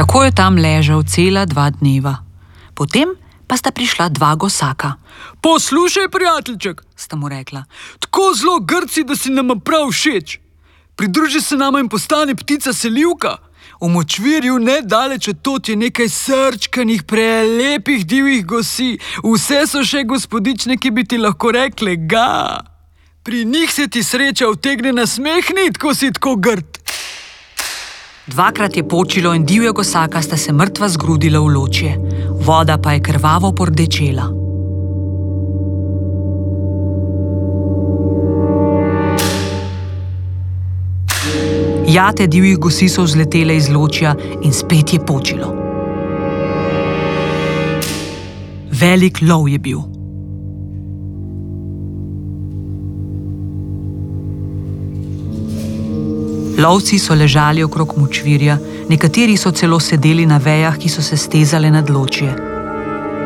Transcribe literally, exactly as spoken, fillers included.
Tako je tam ležal cela dva dneva. Potem pa sta prišla dva gosaka. Poslušaj, prijateljček, sta mu rekla. Tako zelo grci, da si nama prav všeč. Pridruži se nama in postane ptica selivka. V močvirju nedaleč od tod je nekaj srčkanih, prelepih divjih gosi. Vse so še gospodične, ki bi ti lahko rekle ga. Pri njih se ti sreča utegne nasmehniti, ko si tako grd. Dvakrat je počilo in divja gosaka sta se mrtva zgrudila v ločje. Voda pa je krvavo pordečela. Jate divjih gosi so vzletele iz ločja in spet je počilo. Velik lov je bil. Lovci so ležali okrog močvirja, nekateri so celo sedeli na vejah, ki so se stezale nad ločje.